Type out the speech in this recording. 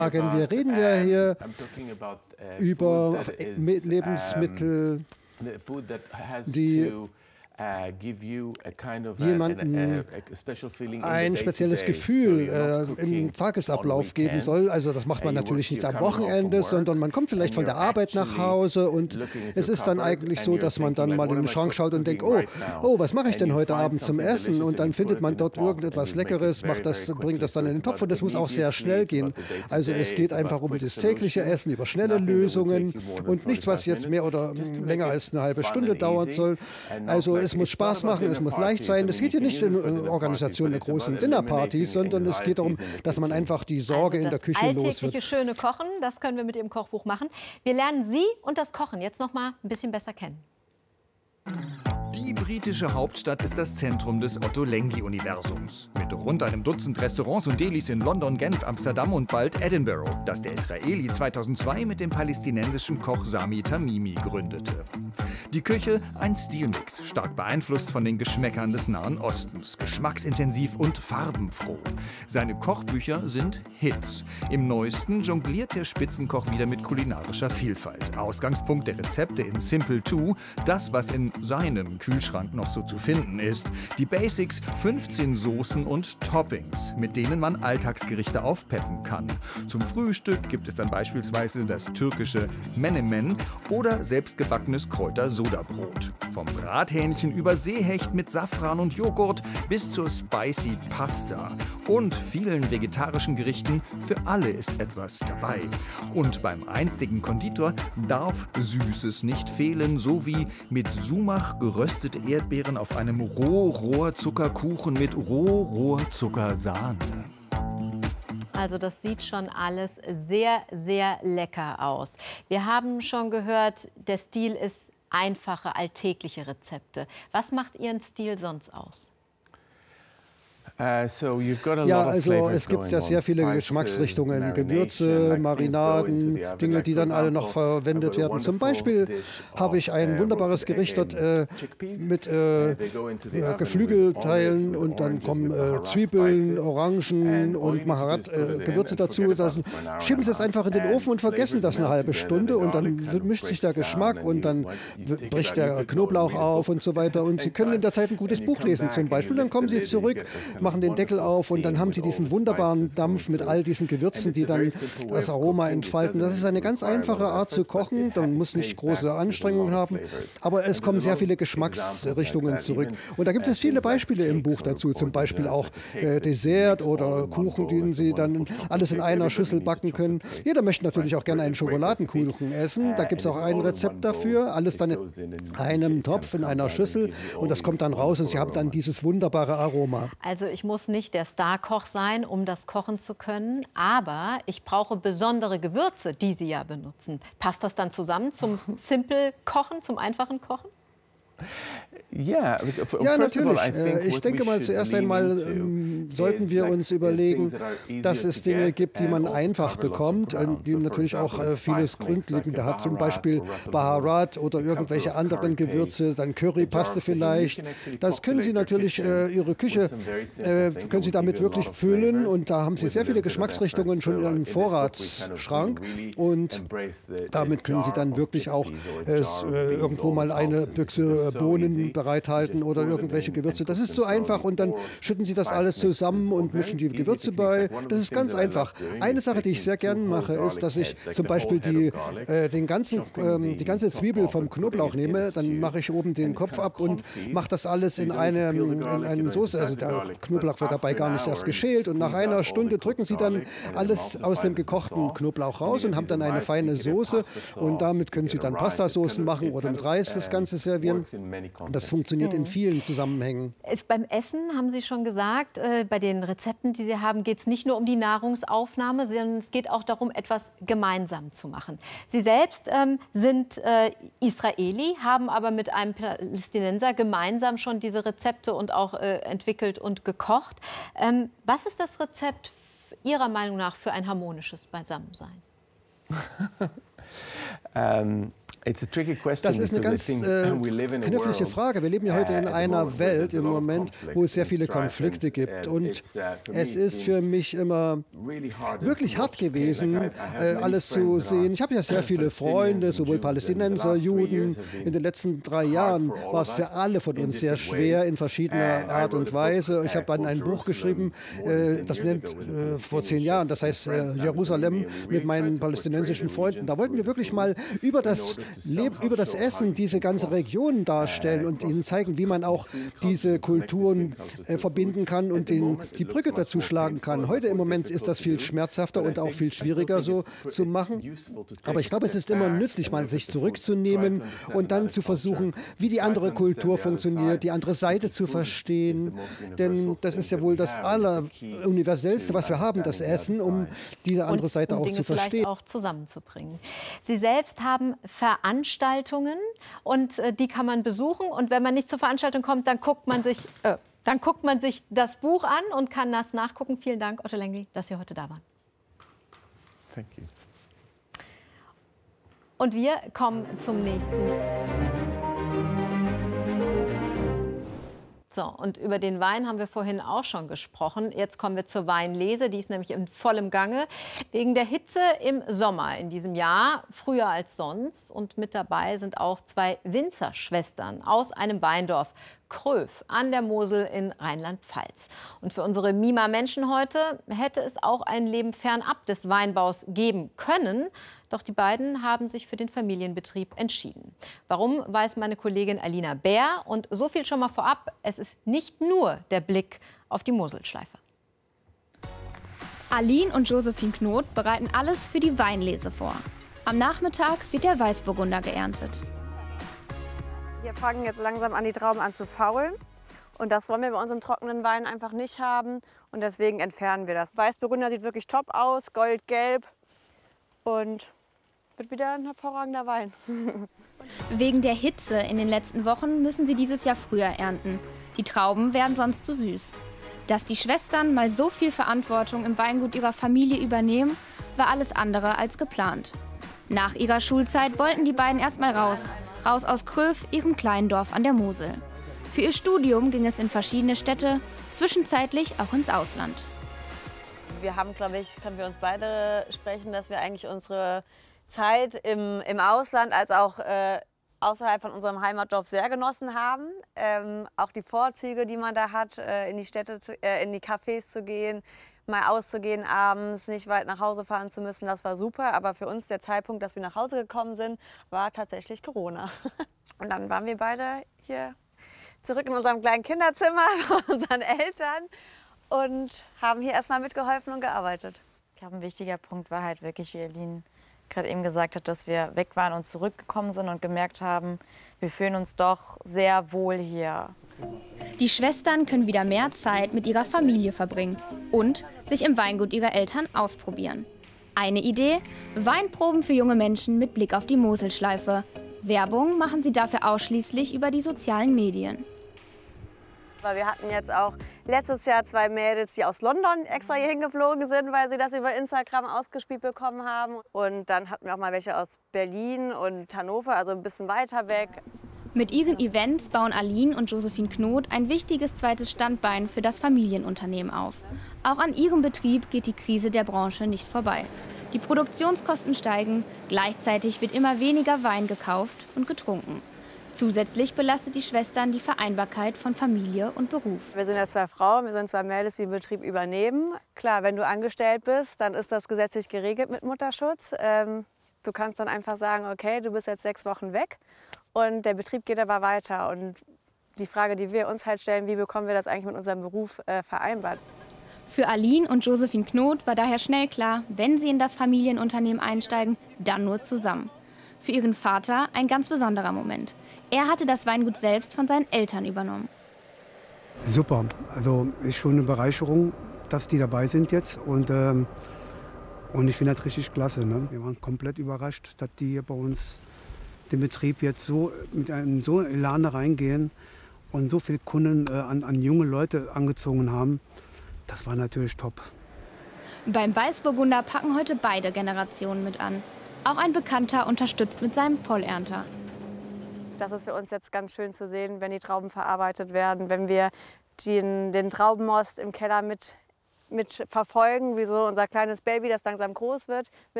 Wir reden ja hier über Lebensmittel, die jemandem ein spezielles Gefühl im Tagesablauf geben soll. Also das macht man natürlich nicht am Wochenende, sondern man kommt vielleicht von der Arbeit nach Hause und es ist dann eigentlich so, dass man dann mal in den Schrank schaut und denkt, oh, was mache ich denn heute Abend zum Essen? Und dann findet man dort irgendetwas Leckeres, bringt das dann in den Topf und das muss auch sehr schnell gehen. Also es geht einfach um das tägliche Essen, über schnelle Lösungen und nichts, was jetzt mehr oder länger als eine halbe Stunde dauern soll. Also es muss Spaß machen, es muss leicht sein. Es geht hier nicht in Organisation der großen Dinnerpartys, sondern es geht darum, dass man einfach die Sorge in der Küche los wird. Das alltägliche schöne Kochen, das können wir mit Ihrem Kochbuch machen. Wir lernen Sie und das Kochen jetzt noch mal ein bisschen besser kennen. Die britische Hauptstadt ist das Zentrum des Ottolenghi-Universums. Mit rund einem Dutzend Restaurants und Delis in London, Genf, Amsterdam und bald Edinburgh, das der Israeli 2002 mit dem palästinensischen Koch Sami Tamimi gründete. Die Küche ein Stilmix, stark beeinflusst von den Geschmäckern des Nahen Ostens, geschmacksintensiv und farbenfroh. Seine Kochbücher sind Hits. Im neuesten jongliert der Spitzenkoch wieder mit kulinarischer Vielfalt. Ausgangspunkt der Rezepte in Simple 2, das, was in seinem Kühlschrank noch so zu finden ist. Die Basics, 15 Soßen und Toppings, mit denen man Alltagsgerichte aufpeppen kann. Zum Frühstück gibt es dann beispielsweise das türkische Menemen oder selbstgebackenes Kräuter-Sodabrot. Vom Brathähnchen über Seehecht mit Safran und Joghurt bis zur Spicy Pasta. Und vielen vegetarischen Gerichten, für alle ist etwas dabei. Und beim einstigen Konditor darf Süßes nicht fehlen, so wie mit Sumach geröstete Erdbeeren auf einem Rohrohrzuckerkuchen mit Rohrohrzuckersahne. Also das sieht schon alles sehr, sehr lecker aus. Wir haben schon gehört, der Stil ist einfache, alltägliche Rezepte. Was macht Ihren Stil sonst aus? Ja, also es gibt ja sehr viele Geschmacksrichtungen, Gewürze, Marinaden, Dinge, die dann alle noch verwendet werden. Zum Beispiel habe ich ein wunderbares Gericht dort mit Geflügelteilen und dann kommen Zwiebeln, Orangen und Maharat-Gewürze dazu. Dann schieben Sie es einfach in den Ofen und vergessen das eine halbe Stunde und dann mischt sich der Geschmack und dann bricht der Knoblauch auf und so weiter. Und Sie können in der Zeit ein gutes Buch lesen zum Beispiel. Dann kommen Sie zurück, machen den Deckel auf und dann haben Sie diesen wunderbaren Dampf mit all diesen Gewürzen, die dann das Aroma entfalten. Das ist eine ganz einfache Art zu kochen. Man muss nicht große Anstrengungen haben, aber es kommen sehr viele Geschmacksrichtungen zurück. Und da gibt es viele Beispiele im Buch dazu, zum Beispiel auch Dessert oder Kuchen, den Sie dann alles in einer Schüssel backen können. Jeder möchte natürlich auch gerne einen Schokoladenkuchen essen. Da gibt es auch ein Rezept dafür, alles dann in einem Topf, in einer Schüssel und das kommt dann raus und Sie haben dann dieses wunderbare Aroma. Also ich muss nicht der Starkoch sein, um das kochen zu können, aber ich brauche besondere Gewürze, die Sie ja benutzen. Passt das dann zusammen zum Simple-Kochen, zum einfachen Kochen? Ja, natürlich. Ich denke mal, zuerst einmal sollten wir uns überlegen, dass es Dinge gibt, die man einfach bekommt, die natürlich auch vieles Grundlegende hat. Zum Beispiel Baharat oder irgendwelche anderen Gewürze, dann Currypaste vielleicht. Das können Sie natürlich, Ihre Küche, können Sie damit wirklich füllen. Und da haben Sie sehr viele Geschmacksrichtungen schon in einem Vorratsschrank. Und damit können Sie dann wirklich auch irgendwo mal eine Büchse Bohnen bereithalten oder irgendwelche Gewürze. Das ist so einfach und dann schütten Sie das alles zusammen und mischen die Gewürze bei. Das ist ganz einfach. Eine Sache, die ich sehr gerne mache, ist, dass ich zum Beispiel die ganze Zwiebel vom Knoblauch nehme, dann mache ich oben den Kopf ab und mache das alles in eine Soße. Also der Knoblauch wird dabei gar nicht erst geschält und nach einer Stunde drücken Sie dann alles aus dem gekochten Knoblauch raus und haben dann eine feine Soße und damit können Sie dann Pastasoßen machen oder mit Reis das Ganze servieren. Das funktioniert in vielen Zusammenhängen. Beim Essen, haben Sie schon gesagt, bei den Rezepten, die Sie haben, geht es nicht nur um die Nahrungsaufnahme, sondern es geht auch darum, etwas gemeinsam zu machen. Sie selbst sind Israeli, haben aber mit einem Palästinenser gemeinsam schon diese Rezepte und auch entwickelt und gekocht. Was ist das Rezept Ihrer Meinung nach für ein harmonisches Beisammensein? Das ist eine ganz knifflige Frage. Wir leben ja heute in einer Welt im Moment, wo es sehr viele Konflikte gibt. Und es ist für mich immer wirklich hart gewesen, alles zu sehen. Ich habe ja sehr viele Freunde, sowohl Palästinenser, Juden. In den letzten 3 Jahren war es für alle von uns sehr schwer in verschiedener Art und Weise. Ich habe dann ein Buch geschrieben, das nennt vor 10 Jahren, das heißt Jerusalem mit meinen palästinensischen Freunden. Da wollten wir wirklich mal über das Essen diese ganze Region darstellen und ihnen zeigen, wie man auch diese Kulturen verbinden kann und die Brücke dazu schlagen kann. Heute im Moment ist das viel schmerzhafter und auch viel schwieriger so zu machen. Aber ich glaube, es ist immer nützlich, mal sich zurückzunehmen und dann zu versuchen, wie die andere Kultur funktioniert, die andere Seite zu verstehen. Denn das ist ja wohl das Alleruniversellste, was wir haben, das Essen, um diese andere Seite auch zu verstehen. Vielleicht auch zusammenzubringen. Sie selbst haben Veranstaltungen und die kann man besuchen. Und wenn man nicht zur Veranstaltung kommt, dann guckt man sich das Buch an und kann das nachgucken. Vielen Dank, Otto Lengi, dass Sie heute da waren. Thank you. Und wir kommen zum nächsten. So, und über den Wein haben wir vorhin auch schon gesprochen. Jetzt kommen wir zur Weinlese, die ist nämlich in vollem Gange. Wegen der Hitze im Sommer in diesem Jahr, früher als sonst. Und mit dabei sind auch 2 Winzerschwestern aus einem Weindorf, Kröv an der Mosel in Rheinland-Pfalz. Und für unsere Mima-Menschen heute hätte es auch ein Leben fernab des Weinbaus geben können. Doch die beiden haben sich für den Familienbetrieb entschieden. Warum, weiß meine Kollegin Alina Bär. Und so viel schon mal vorab, es ist nicht nur der Blick auf die Moselschleife. Aline und Josephine Knot bereiten alles für die Weinlese vor. Am Nachmittag wird der Weißburgunder geerntet. Wir fangen jetzt langsam an, die Trauben an zu faulen. Und das wollen wir bei unserem trockenen Wein einfach nicht haben. Und deswegen entfernen wir das. Weißburgunder sieht wirklich top aus, goldgelb. Und wird wieder ein hervorragender Wein. Wegen der Hitze in den letzten Wochen müssen sie dieses Jahr früher ernten. Die Trauben werden sonst zu süß. Dass die Schwestern mal so viel Verantwortung im Weingut ihrer Familie übernehmen, war alles andere als geplant. Nach ihrer Schulzeit wollten die beiden erst mal raus aus Kröv, ihrem kleinen Dorf an der Mosel. Für ihr Studium ging es in verschiedene Städte, zwischenzeitlich auch ins Ausland. Wir haben, glaube ich, können wir uns beide sprechen, dass wir eigentlich unsere Zeit im Ausland als auch außerhalb von unserem Heimatdorf sehr genossen haben. Auch die Vorzüge, die man da hat, in die Städte, in die Cafés zu gehen, mal auszugehen abends, nicht weit nach Hause fahren zu müssen, das war super. Aber für uns der Zeitpunkt, dass wir nach Hause gekommen sind, war tatsächlich Corona. Und dann waren wir beide hier zurück in unserem kleinen Kinderzimmer bei unseren Eltern und haben hier erstmal mitgeholfen und gearbeitet. Ich glaube, ein wichtiger Punkt war halt wirklich, wie Aline gerade eben gesagt hat, dass wir weg waren und zurückgekommen sind und gemerkt haben, wir fühlen uns doch sehr wohl hier. Die Schwestern können wieder mehr Zeit mit ihrer Familie verbringen und sich im Weingut ihrer Eltern ausprobieren. Eine Idee: Weinproben für junge Menschen mit Blick auf die Moselschleife. Werbung machen sie dafür ausschließlich über die sozialen Medien. Wir hatten jetzt auch letztes Jahr 2 Mädels, die aus London extra hier hingeflogen sind, weil sie das über Instagram ausgespielt bekommen haben. Und dann hatten wir auch mal welche aus Berlin und Hannover, also ein bisschen weiter weg. Mit ihren Events bauen Aline und Josephine Knot ein wichtiges zweites Standbein für das Familienunternehmen auf. Auch an ihrem Betrieb geht die Krise der Branche nicht vorbei. Die Produktionskosten steigen, gleichzeitig wird immer weniger Wein gekauft und getrunken. Zusätzlich belastet die Schwestern die Vereinbarkeit von Familie und Beruf. Wir sind ja 2 Frauen, wir sind 2 Mädels, die den Betrieb übernehmen. Klar, wenn du angestellt bist, dann ist das gesetzlich geregelt mit Mutterschutz. Du kannst dann einfach sagen, okay, du bist jetzt 6 Wochen weg und der Betrieb geht aber weiter. Und die Frage, die wir uns halt stellen, wie bekommen wir das eigentlich mit unserem Beruf vereinbart? Für Aline und Josephine Knot war daher schnell klar, wenn sie in das Familienunternehmen einsteigen, dann nur zusammen. Für ihren Vater ein ganz besonderer Moment. Er hatte das Weingut selbst von seinen Eltern übernommen. Super, also ist schon eine Bereicherung, dass die dabei sind jetzt und ich finde das richtig klasse. Ne? Wir waren komplett überrascht, dass die hier bei uns den Betrieb jetzt so mit einem so Elan reingehen und so viele Kunden an junge Leute angezogen haben. Das war natürlich top. Beim Weißburgunder packen heute beide Generationen mit an. Auch ein Bekannter unterstützt mit seinem Vollernter. Das ist für uns jetzt ganz schön zu sehen, wenn die Trauben verarbeitet werden, wenn wir den Traubenmost im Keller mit verfolgen, wie so unser kleines Baby, das langsam groß wird.